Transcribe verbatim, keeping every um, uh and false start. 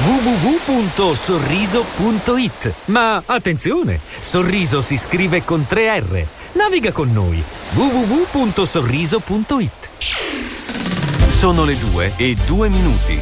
w w w punto sorriso punto i t. Ma attenzione, Sorriso si scrive con tre R. Naviga con noi. w w w punto sorriso punto i t. Sono le due e due minuti.